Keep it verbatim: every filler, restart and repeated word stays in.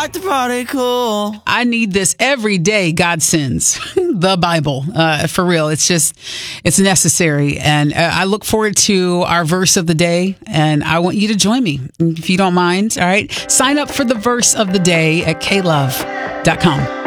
like the party cool. I need this every day. God sends the Bible, uh, for real. It's just, it's necessary. And uh, I look forward to our verse of the day, and I want you to join me if you don't mind. All right. Sign up for the verse of the day at k love dot com.